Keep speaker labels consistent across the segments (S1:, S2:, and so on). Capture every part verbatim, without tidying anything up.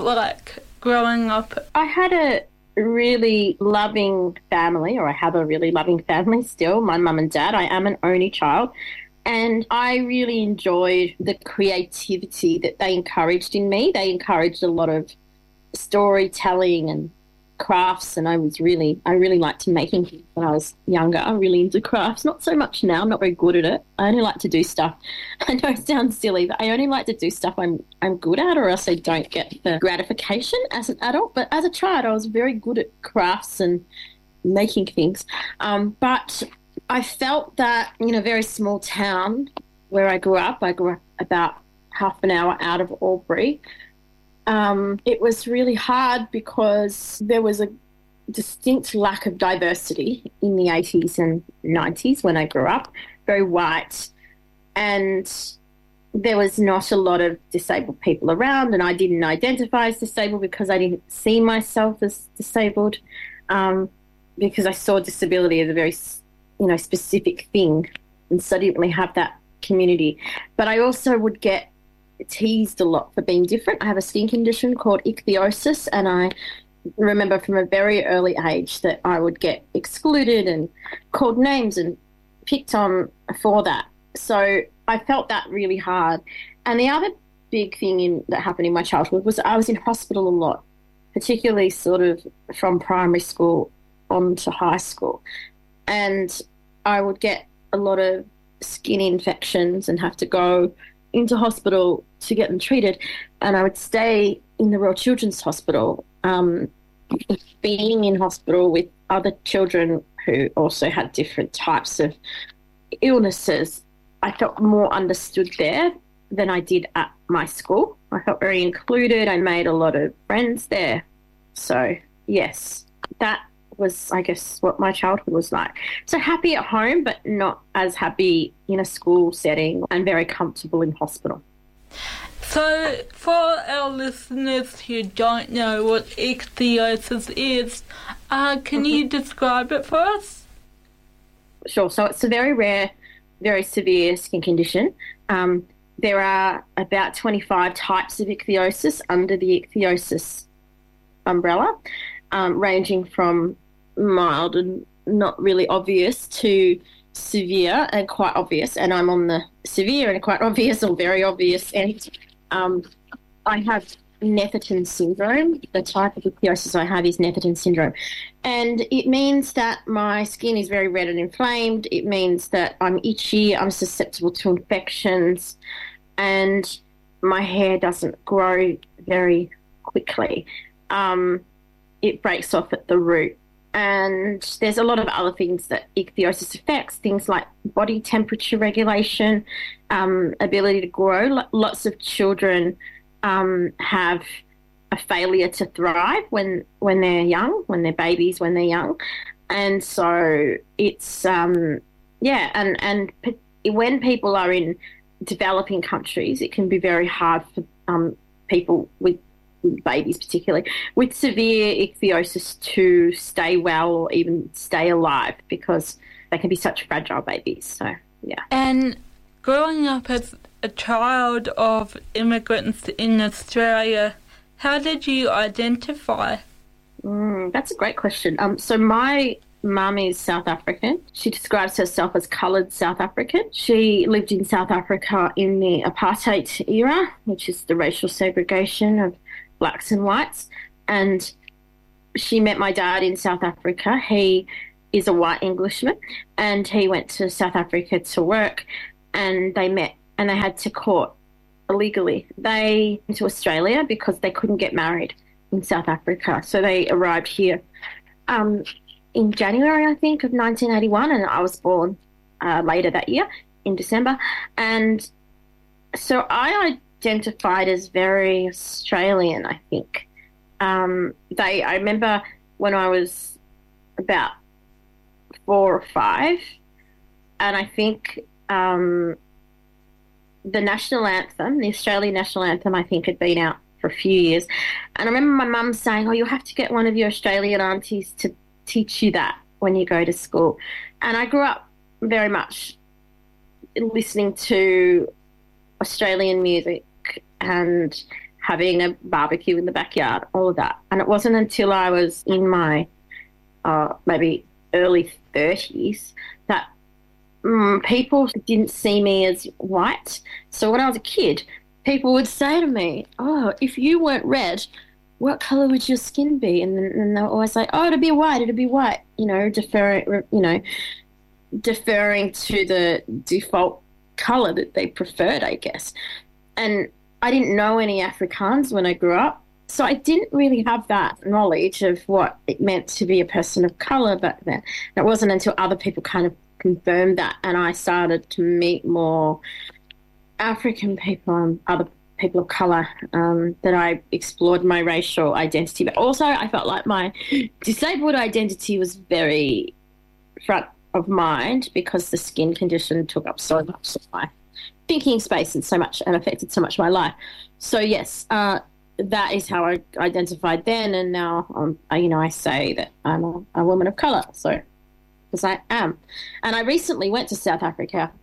S1: like growing up?
S2: I had a really loving family, or I have a really loving family still, my mum and dad. I am an only child. And I really enjoyed the creativity that they encouraged in me. They encouraged a lot of storytelling and crafts, and I was really, I really liked making things when I was younger. I'm really into crafts, not so much now. I'm not very good at it. I only like to do stuff. I know it sounds silly, but I only like to do stuff I'm I'm good at, or else I don't get the gratification as an adult. But as a child, I was very good at crafts and making things. Um, but I felt that in a very small town where I grew up, I grew up about half an hour out of Albury. Um, it was really hard because there was a distinct lack of diversity in the eighties and nineties when I grew up, very white, and there was not a lot of disabled people around, and I didn't identify as disabled because I didn't see myself as disabled, um, because I saw disability as a very, you know, specific thing, and so I didn't really have that community. But I also would get teased a lot for being different. I have a skin condition called ichthyosis, and I remember from a very early age that I would get excluded and called names and picked on for that. So I felt that really hard. And the other big thing in, that happened in my childhood was I was in hospital a lot, particularly sort of from primary school on to high school. And I would get a lot of skin infections and have to go into hospital to get them treated, and I would stay in the Royal Children's Hospital. Um, being in hospital with other children who also had different types of illnesses, I felt more understood there than I did at my school. I felt very included. I made a lot of friends there. So, yes, that was, I guess, what my childhood was like. So happy at home, but not as happy in a school setting, and very comfortable in hospital.
S1: So for our listeners who don't know what ichthyosis is, uh, can you describe it for us?
S2: Sure. So it's a very rare, very severe skin condition. Um, there are about twenty-five types of ichthyosis under the ichthyosis umbrella, um, ranging from mild and not really obvious to severe and quite obvious, and I'm on the severe and quite obvious or very obvious end. Um, I have Netherton syndrome. The type of ichthyosis I have is Netherton syndrome, and it means that my skin is very red and inflamed. It means that I'm itchy, I'm susceptible to infections, and my hair doesn't grow very quickly. Um, it breaks off at the root. And there's a lot of other things that ichthyosis affects, things like body temperature regulation, um, ability to grow. L- lots of children um, have a failure to thrive when, when they're young, when they're babies, when they're young. And so it's, um, yeah, and, and p- when people are in developing countries, it can be very hard for um, people with babies particularly with severe ichthyosis to stay well or even stay alive, because they can be such fragile babies. So yeah.
S1: And growing up as a child of immigrants in Australia, how did you identify?
S2: Mm, that's a great question. Um, so my mum is South African. She describes herself as coloured South African. She lived in South Africa in the apartheid era, which is the racial segregation of blacks and whites, and she met my dad in South Africa. He is a white Englishman, and he went to South Africa to work, and they met and they had to court illegally. They went to Australia because they couldn't get married in South Africa, so they arrived here um, in January, I think, of nineteen eighty-one, and I was born uh, later that year in December. And so I identified as very Australian, I think. Um, they, I remember when I was about four or five, and I think um, the national anthem, the Australian national anthem, I think had been out for a few years. And I remember my mum saying, oh, you'll have to get one of your Australian aunties to teach you that when you go to school. And I grew up very much listening to Australian music and having a barbecue in the backyard, all of that. And it wasn't until I was in my uh, maybe early thirties that mm, people didn't see me as white. So when I was a kid, people would say to me, oh, if you weren't red, what colour would your skin be? And then and they'll always say, oh, it'd be white, it'd be white, you know, deferring, you know, deferring to the default colour that they preferred, I guess. And I didn't know any Afrikaans when I grew up, so I didn't really have that knowledge of what it meant to be a person of colour back then. And it wasn't until other people kind of confirmed that and I started to meet more African people and other people of colour um, that I explored my racial identity. But also I felt like my disabled identity was very front of mind because the skin condition took up so much of my thinking space and so much and affected so much of my life. So yes, uh, that is how I identified then, and now um, I, you know I say that I'm a, a woman of colour. So because I am, and I recently went to South Africa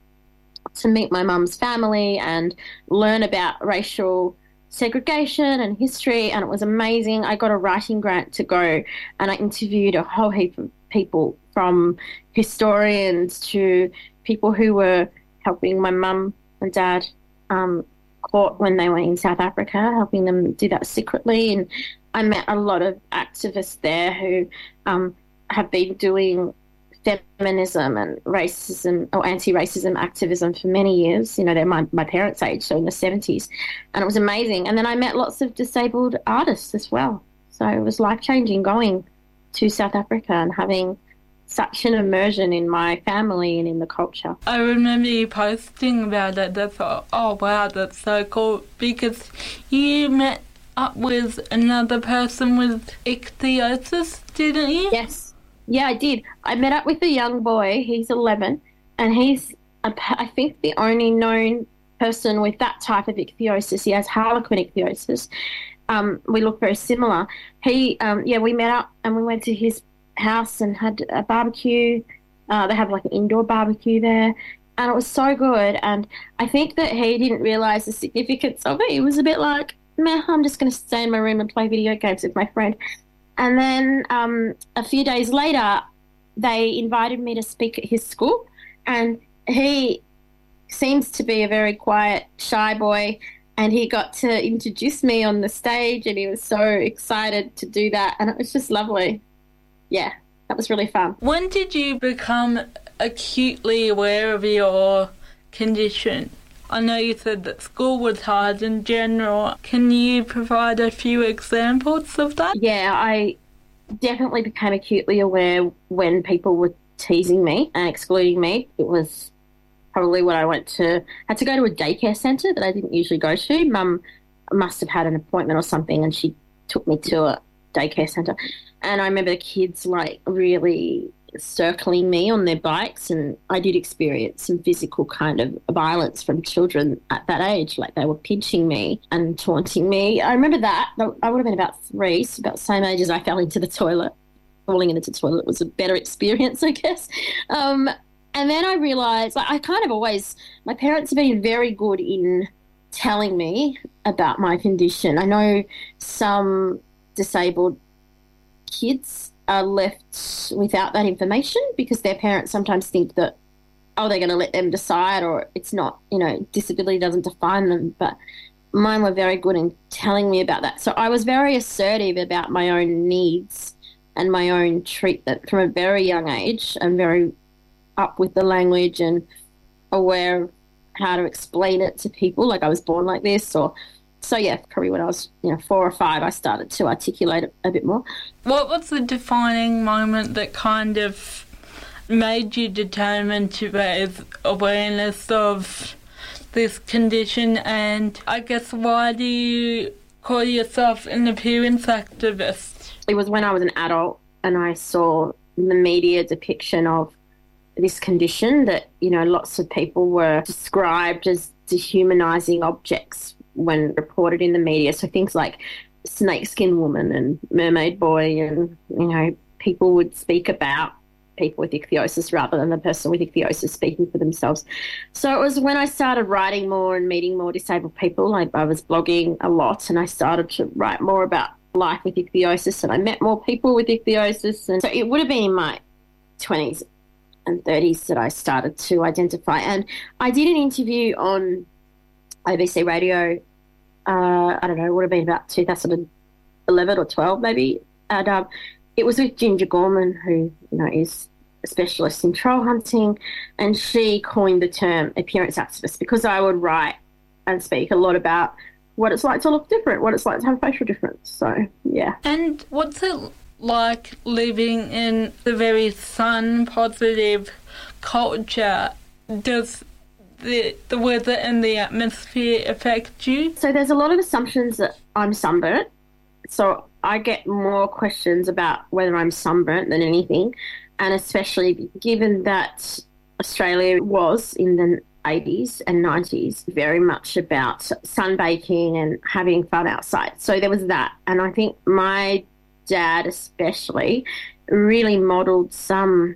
S2: to meet my mum's family and learn about racial segregation and history, and it was amazing. I got a writing grant to go, and I interviewed a whole heap of people from historians to people who were helping my mum and dad um, court when they were in South Africa, helping them do that secretly. And I met a lot of activists there who um, have been doing feminism and racism or anti-racism activism for many years. You know, they're my, my parents' age, so in the seventies. And it was amazing. And then I met lots of disabled artists as well. So it was life-changing going to South Africa and having such an immersion in my family and in the culture.
S1: I remember you posting about it. That's thought, oh wow, that's so cool, because you met up with another person with ichthyosis, didn't you?
S2: Yes. Yeah, I did. I met up with a young boy. He's eleven, and he's, a, I think, the only known person with that type of ichthyosis. He has harlequin ichthyosis. Um, we look very similar. He, um, yeah, we met up and we went to his house and had a barbecue. Uh, they have like an indoor barbecue there, and it was so good. And I think that he didn't realise the significance of it. He was a bit like, meh, I'm just going to stay in my room and play video games with my friend. And then um, a few days later, they invited me to speak at his school, and he seems to be a very quiet, shy boy, and he got to introduce me on the stage, and he was so excited to do that, and it was just lovely. Yeah, that was really fun.
S1: When did you become acutely aware of your condition? I know you said that school was hard in general. Can you provide a few examples of that?
S2: Yeah, I definitely became acutely aware when people were teasing me and excluding me. It was probably when I went to, had to go to a daycare centre that I didn't usually go to. Mum must have had an appointment or something, and she took me to a daycare centre. And I remember the kids like really circling me on their bikes, and I did experience some physical kind of violence from children at that age. Like they were pinching me and taunting me. I remember that. I would have been about three, so about the same age as I fell into the toilet. Falling into the toilet was a better experience, I guess. Um, and then I realised, like, I kind of always, my parents have been very good in telling me about my condition. I know some disabled kids are left without that information because their parents sometimes think that, oh, they're going to let them decide, or it's not, you know, disability doesn't define them. But mine were very good in telling me about that. So I was very assertive about my own needs and my own treatment from a very young age, and very up with the language and aware of how to explain it to people, like I was born like this, or so yeah, probably when I was, you know, four or five, I started to articulate it a bit more.
S1: What was the defining moment that kind of made you determined to raise awareness of this condition? And I guess, why do you call yourself an appearance activist?
S2: It was when I was an adult and I saw the media depiction of this condition that, you know, lots of people were described as dehumanising objects when reported in the media. So things like Snakeskin Woman and Mermaid Boy, and, you know, people would speak about people with ichthyosis rather than the person with ichthyosis speaking for themselves. So it was when I started writing more and meeting more disabled people. I, I was blogging a lot and I started to write more about life with ichthyosis, and I met more people with ichthyosis. And so it would have been in my twenties and thirties that I started to identify. And I did an interview on A B C Radio, uh, I don't know, it would have been about two thousand eleven or twelve maybe, and um, it was with Ginger Gorman, who, you know, is a specialist in troll hunting, and she coined the term appearance activist because I would write and speak a lot about what it's like to look different, what it's like to have facial difference. So, yeah.
S1: And what's it like living in the very sun-positive culture? Does the, the weather and the atmosphere affect you?
S2: So there's a lot of assumptions that I'm sunburnt. So I get more questions about whether I'm sunburnt than anything, and especially given that Australia was in the eighties and nineties very much about sunbaking and having fun outside. So there was that. And I think my dad especially really modelled some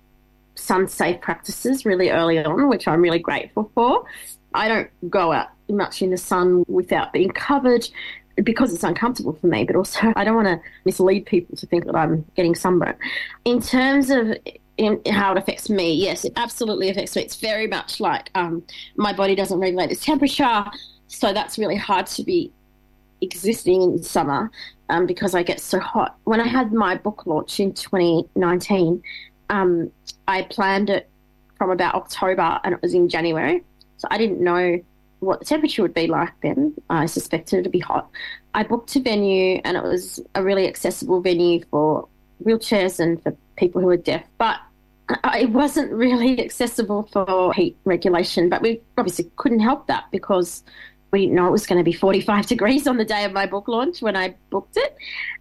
S2: sun-safe practices really early on, which I'm really grateful for. I don't go out much in the sun without being covered because it's uncomfortable for me, but also I don't want to mislead people to think that I'm getting sunburnt. In terms of in how it affects me, yes, it absolutely affects me. It's very much like um, my body doesn't regulate its temperature, so that's really hard to be existing in summer um, because I get so hot. When I had my book launch in twenty nineteen, um, I planned it from about October and it was in January, so I didn't know what the temperature would be like then. I suspected it to be hot. I booked a venue and it was a really accessible venue for wheelchairs and for people who are deaf, but it wasn't really accessible for heat regulation, but we obviously couldn't help that because we didn't know it was going to be forty-five degrees on the day of my book launch when I booked it.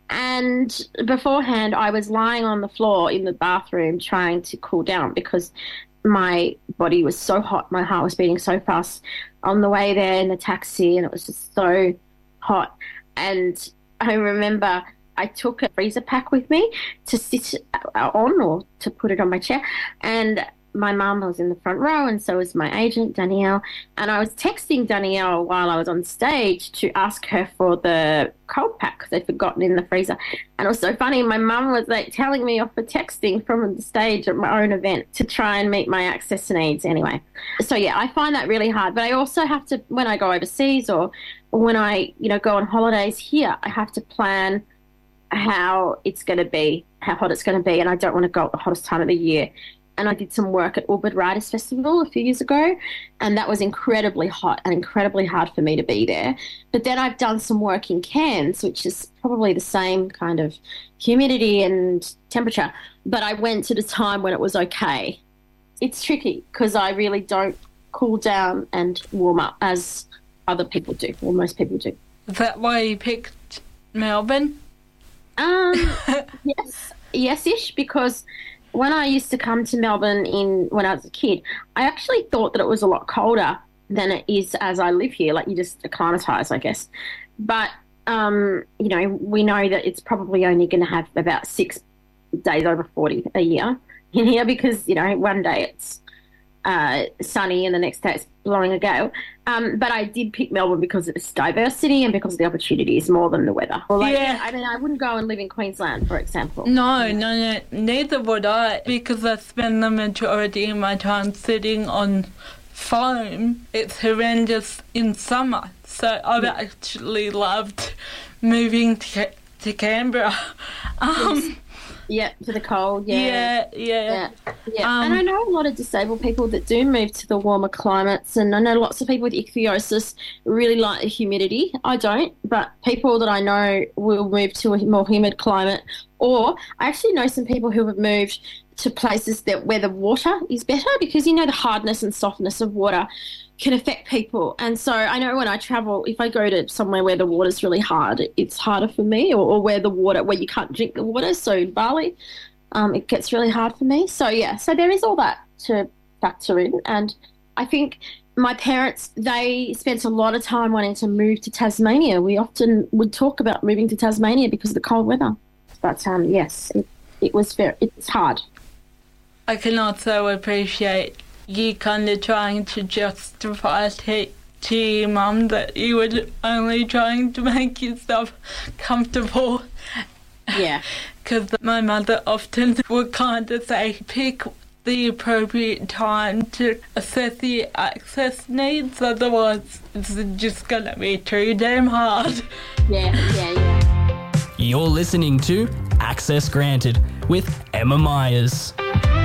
S2: And beforehand, I was lying on the floor in the bathroom trying to cool down because my body was so hot, my heart was beating so fast on the way there in the taxi, and it was just so hot. And I remember I took a freezer pack with me to sit on or to put it on my chair, and my mum was in the front row and so was my agent, Danielle, and I was texting Danielle while I was on stage to ask her for the cold pack because they'd forgotten in the freezer. And it was so funny, my mum was like telling me off for texting from the stage at my own event to try and meet my access needs anyway. So yeah, I find that really hard, but I also have to, when I go overseas or when I, you know, go on holidays here, I have to plan how it's going to be, how hot it's going to be, and I don't want to go at the hottest time of the year. And I did some work at Ubud Writers Festival a few years ago, and that was incredibly hot and incredibly hard for me to be there. But then I've done some work in Cairns, which is probably the same kind of humidity and temperature, but I went at a time when it was okay. It's tricky because I really don't cool down and warm up as other people do, or most people do.
S1: Is that why you picked Melbourne?
S2: Um, yes, yes-ish, because when I used to come to Melbourne in when I was a kid, I actually thought that it was a lot colder than it is as I live here. Like, you just acclimatise, I guess. But, um, you know, we know that it's probably only going to have about six days over forty a year in here because, you know, one day it's uh, sunny and the next day it's blowing a gale. Um, but I did pick Melbourne because of its diversity and because of the opportunities more than the weather. Or like,
S1: yeah.
S2: I mean, I wouldn't go and live in Queensland, for example.
S1: No, no, no, neither would I, because I spend the majority of my time sitting on foam. It's horrendous in summer. So I've yeah. actually loved moving to, to Canberra. Um,
S2: Yeah, to the cold, yeah.
S1: Yeah, yeah.
S2: Yeah, yeah.
S1: Um,
S2: and I know a lot of disabled people that do move to the warmer climates, and I know lots of people with ichthyosis really like the humidity. I don't, but people that I know will move to a more humid climate. Or I actually know some people who have moved to places that where the water is better because, you know, the hardness and softness of water can affect people. And so I know when I travel, if I go to somewhere where the water's really hard, it's harder for me, or, or where the water, where you can't drink the water. So in Bali, um, it gets really hard for me. So, yeah, so there is all that to factor in. And I think my parents, they spent a lot of time wanting to move to Tasmania. We often would talk about moving to Tasmania because of the cold weather. But, um, yes, it, it was very, it's hard.
S1: I can also appreciate you kind of trying to justify to, to your mum that you were only trying to make yourself comfortable.
S2: Yeah.
S1: Because my mother often would kind of say, pick the appropriate time to assess your access needs, otherwise it's just going to be too damn hard.
S2: Yeah, yeah, yeah.
S3: You're listening to Access Granted with Emma Myers.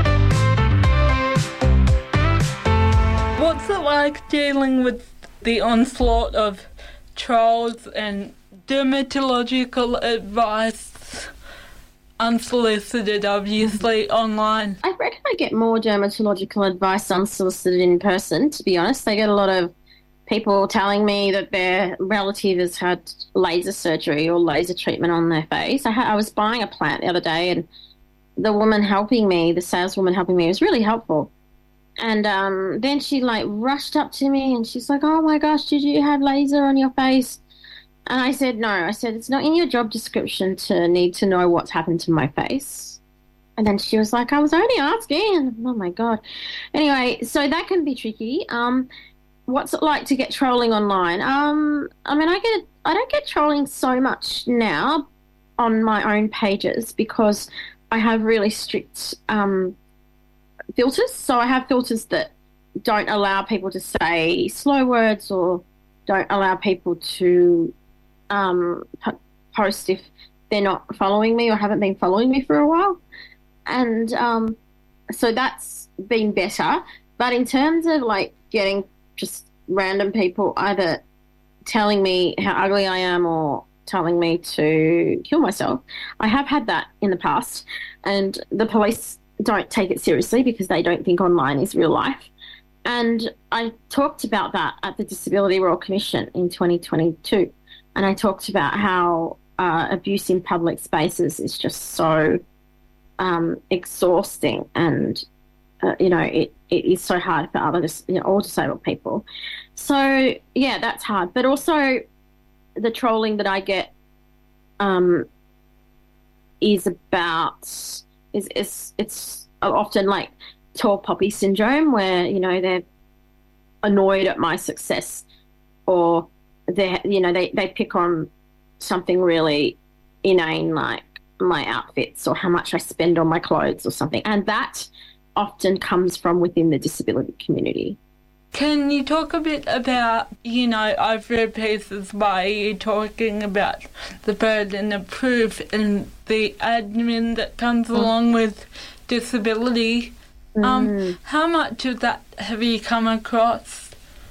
S1: What's it like dealing with the onslaught of trolls and dermatological advice, unsolicited, obviously, online?
S2: I reckon I get more dermatological advice unsolicited in person, to be honest. I get a lot of people telling me that their relative has had laser surgery or laser treatment on their face. I, ha- I was buying a plant the other day, and the woman helping me, the saleswoman helping me, was really helpful. And um, then she, like, rushed up to me and she's like, oh, my gosh, did you have laser on your face? And I said, no. I said, it's not in your job description to need to know what's happened to my face. And then she was like, I was only asking. Oh, my God. Anyway, so that can be tricky. Um, what's it like to get trolling online? Um, I mean, I get I don't get trolling so much now on my own pages because I have really strict um filters. So I have filters that don't allow people to say slow words or don't allow people to um, p- post if they're not following me or haven't been following me for a while. And um, so that's been better. But in terms of like getting just random people either telling me how ugly I am or telling me to kill myself, I have had that in the past. And the police don't take it seriously because they don't think online is real life. And I talked about that at the Disability Royal Commission in twenty twenty-two. And I talked about how uh, abuse in public spaces is just so um, exhausting and, uh, you know, it, it is so hard for other, you know, all disabled people. So, yeah, that's hard. But also the trolling that I get um, is about... Is, is it's often like tall poppy syndrome where, you know, they're annoyed at my success or they you know, they, they pick on something really inane like my outfits or how much I spend on my clothes or something. And that often comes from within the disability community.
S1: Can you talk a bit about, you know, I've read pieces by you talking about the burden of proof and the admin that comes mm. along with disability. Mm. Um, how much of that have you come across?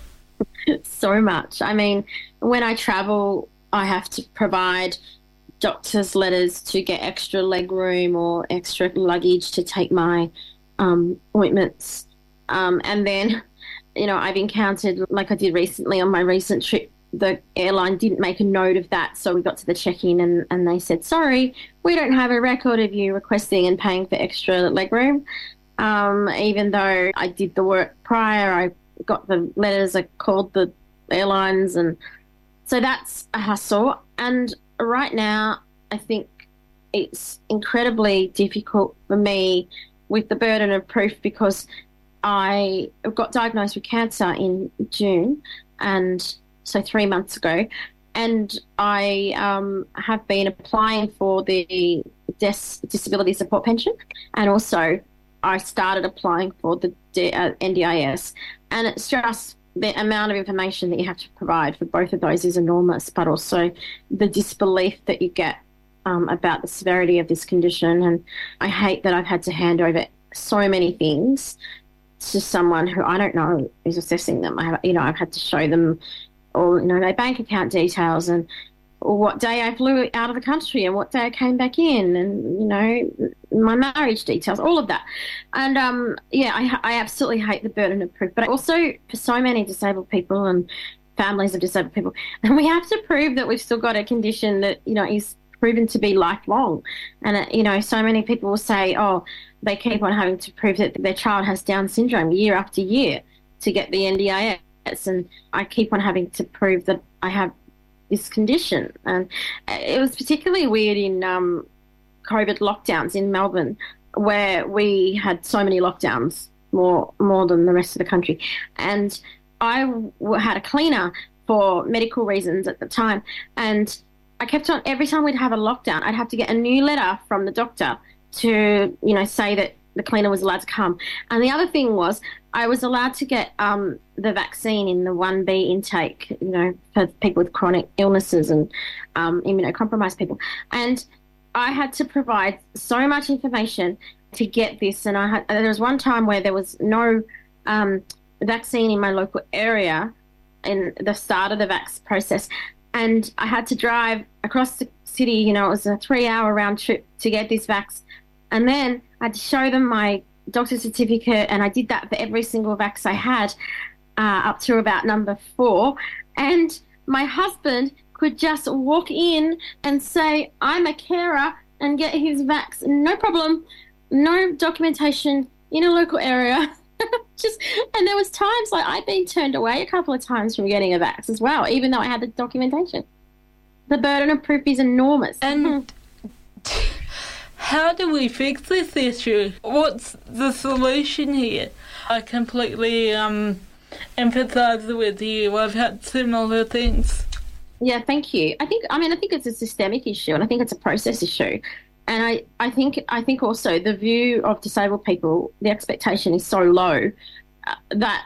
S2: So much. I mean, when I travel, I have to provide doctor's letters to get extra leg room or extra luggage to take my um, ointments. Um, and then... You know, I've encountered, like I did recently on my recent trip, the airline didn't make a note of that. So we got to the check-in and, and they said, sorry, we don't have a record of you requesting and paying for extra legroom. Um, even though I did the work prior, I got the letters, I called the airlines. And so that's a hustle. And right now, I think it's incredibly difficult for me with the burden of proof because I got diagnosed with cancer in June, and so three months ago, and I um, have been applying for the Dis- disability support pension, and also I started applying for the D- uh, N D I S, and it's just the amount of information that you have to provide for both of those is enormous, but also the disbelief that you get um, about the severity of this condition, and I hate that I've had to hand over so many things to someone who I don't know is assessing them. I have, you know, I've had to show them all, you know, their bank account details and what day I flew out of the country and what day I came back in and, you know, my marriage details, all of that. And, um, yeah, I, I absolutely hate the burden of proof. But also for so many disabled people and families of disabled people, and we have to prove that we've still got a condition that, you know, is proven to be lifelong. And, uh, you know, so many people will say, oh, they keep on having to prove that their child has Down syndrome year after year to get the N D I S. And I keep on having to prove that I have this condition. And it was particularly weird in um, COVID lockdowns in Melbourne where we had so many lockdowns, more more than the rest of the country. And I w- had a cleaner for medical reasons at the time, and I kept on, every time we'd have a lockdown, I'd have to get a new letter from the doctor to, you know, say that the cleaner was allowed to come. And the other thing was I was allowed to get um, the vaccine in the one B intake, you know, for people with chronic illnesses and um, immunocompromised people. And I had to provide so much information to get this. And I had, there was one time where there was no um, vaccine in my local area in the start of the vax process. And I had to drive across the city, you know, it was a three-hour round trip to get this vax. And then I had to show them my doctor's certificate, and I did that for every single vax I had uh, up to about number four. And my husband could just walk in and say, I'm a carer, and get his vax. No problem, no documentation in a local area. Just, and there was times like I'd been turned away a couple of times from getting a vax as well, even though I had the documentation. The burden of proof is enormous.
S1: And how do we fix this issue? What's the solution here? I completely um, empathise with you. I've had similar things.
S2: Yeah, thank you. I think, I mean, I think it's a systemic issue, and I think it's a process issue. And I, I think I think also the view of disabled people, the expectation is so low uh, that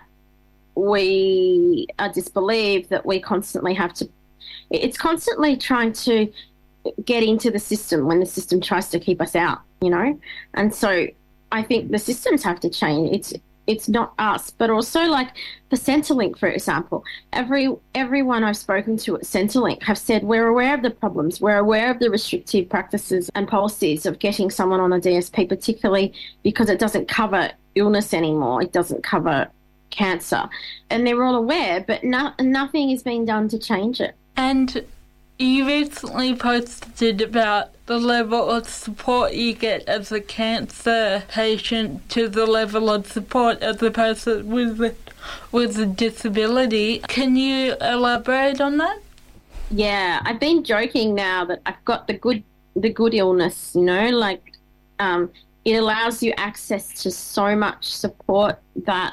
S2: we are disbelieved, that we constantly have to, it's constantly trying to get into the system when the system tries to keep us out, you know. And so I think the systems have to change. It's it's not us, but also like for Centrelink, for example, every everyone I've spoken to at Centrelink have said we're aware of the problems, we're aware of the restrictive practices and policies of getting someone on a D S P, particularly because it doesn't cover illness anymore, it doesn't cover cancer, and they're all aware, but no, nothing is being done to change it.
S1: And you recently posted about the level of support you get as a cancer patient to the level of support as a person with a, with a disability. Can you elaborate on that?
S2: Yeah, I've been joking now that I've got the good the good illness, you know, like um, it allows you access to so much support that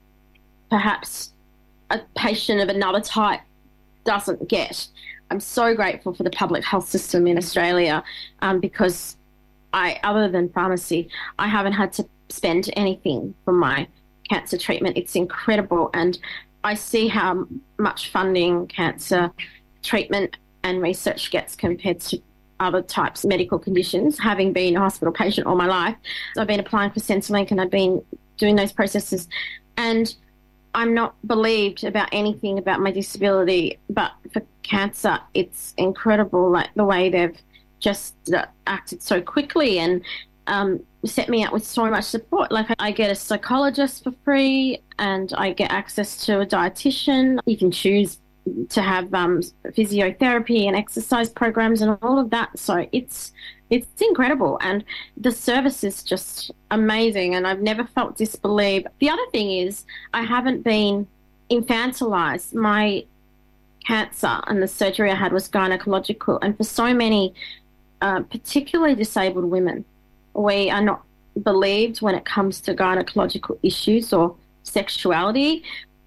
S2: perhaps a patient of another type doesn't get. I'm so grateful for the public health system in Australia um, because I, other than pharmacy, I haven't had to spend anything for my cancer treatment. It's incredible, and I see how much funding cancer treatment and research gets compared to other types of medical conditions, having been a hospital patient all my life. So I've been applying for Centrelink and I've been doing those processes, and I'm not believed about anything about my disability, but for cancer, it's incredible, like the way they've just uh, acted so quickly and um, set me up with so much support. Like I get a psychologist for free, and I get access to a dietitian. You can choose to have um, physiotherapy and exercise programs and all of that. So it's it's incredible, and the service is just amazing, and I've never felt disbelieved. The other thing is I haven't been infantilized. My cancer and the surgery I had was gynecological, and for so many, uh, particularly disabled women, we are not believed when it comes to gynecological issues or sexuality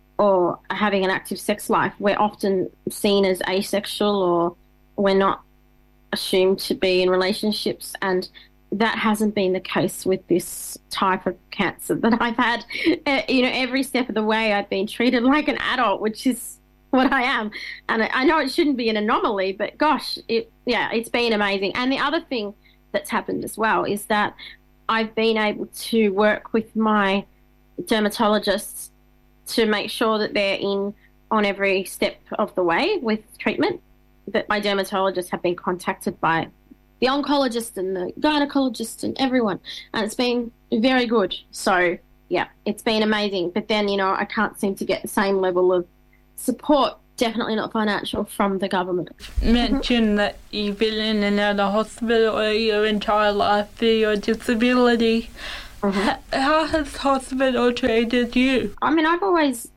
S2: or having an active sex life. We're often seen as asexual, or we're not assumed to be in relationships, and that hasn't been the case with this type of cancer that I've had. Uh, you know, every step of the way I've been treated like an adult, which is what I am. And I, I know it shouldn't be an anomaly, but gosh, it yeah, it's been amazing. And the other thing that's happened as well is that I've been able to work with my dermatologists to make sure that they're in on every step of the way with treatment, that my dermatologists have been contacted by the oncologist and the gynecologist and everyone, and it's been very good. So, yeah, it's been amazing. But then, you know, I can't seem to get the same level of support, definitely not financial, from the government.
S1: You mentioned mm-hmm. that you've been in and out of hospital your entire life for your disability. Mm-hmm. How has hospital treated you?
S2: I mean, I've always,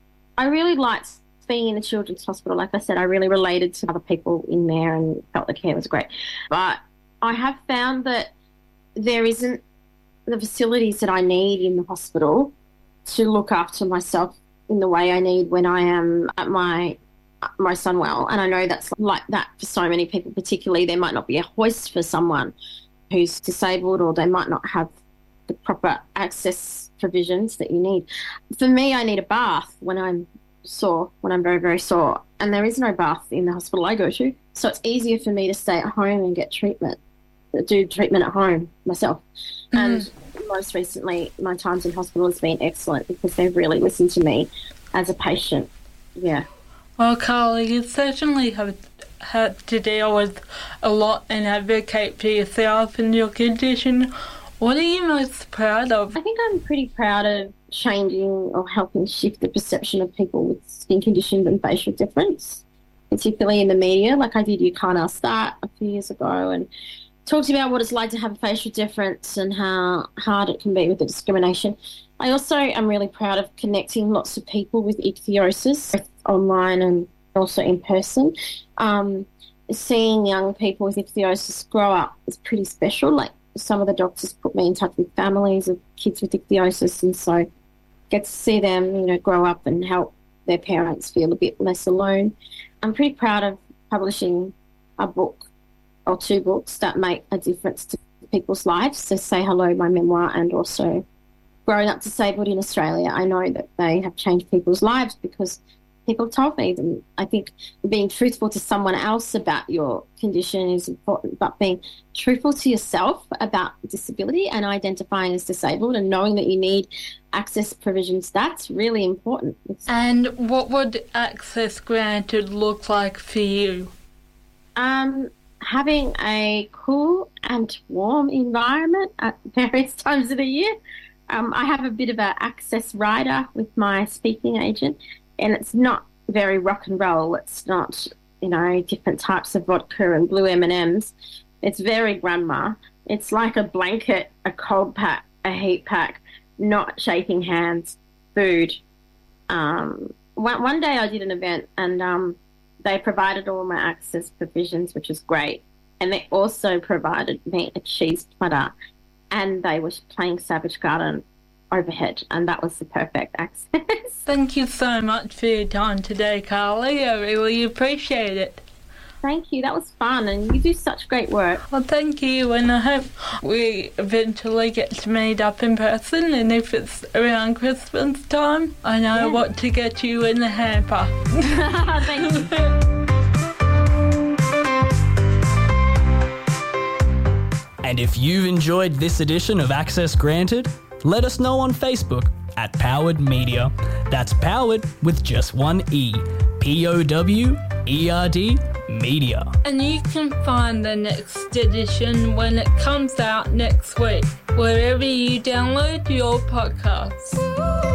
S2: I really liked being in the children's hospital. Like I said, I really related to other people in there and felt the care was great. But I have found that there isn't the facilities that I need in the hospital to look after myself in the way I need when I am at my most unwell. And I know that's like that for so many people, particularly there might not be a hoist for someone who's disabled, or they might not have the proper access provisions that you need. For me, I need a bath when I'm sore, when I'm very, very sore. And there is no bath in the hospital I go to. So it's easier for me to stay at home and get treatment, do treatment at home myself. Mm. And most recently, my times in hospital has been excellent because they've really listened to me as a patient. Yeah.
S1: Well, Carly, you certainly have had to deal with a lot and advocate for yourself and your condition. What are you most proud of?
S2: I think I'm pretty proud of changing or helping shift the perception of people with skin conditions and facial difference, particularly in the media. Like I did You Can't Ask That a few years ago and talked about what it's like to have a facial difference and how hard it can be with the discrimination. I also am really proud of connecting lots of people with ichthyosis, both online and also in person. Um, seeing young people with ichthyosis grow up is pretty special. Like some of the doctors put me in touch with families of kids with ichthyosis, and so get to see them, you know, grow up and help their parents feel a bit less alone. I'm pretty proud of publishing a book or two books that make a difference to people's lives. So Say Hello, my memoir, and also Growing Up Disabled in Australia. I know that they have changed people's lives because people told me them. I think being truthful to someone else about your condition is important, but being truthful to yourself about disability and identifying as disabled and knowing that you need access provisions, that's really important.
S1: And what would access granted look like for you?
S2: Um, having a cool and warm environment at various times of the year. Um, I have a bit of an access rider with my speaking agent, and it's not very rock and roll. It's not, you know, different types of vodka and blue M and M's. It's very grandma. It's like a blanket, a cold pack, a heat pack, not shaking hands, food. Um, one, one day I did an event and um, they provided all my access provisions, which was great. And they also provided me a cheese platter, and they were playing Savage Garden overhead, and that was the perfect access.
S1: Thank you so much for your time today, Carly. I really appreciate it.
S2: Thank you. That was fun, and you do such great work.
S1: Well, thank you, and I hope we eventually get to meet up in person, and if it's around Christmas time, I know yeah. what to get you in the hamper.
S2: Thank you.
S3: And if you've enjoyed this edition of Access Granted, let us know on Facebook at Powered Media. That's powered with just one E. P O W E R D Media.
S1: And you can find the next edition when it comes out next week, wherever you download your podcasts.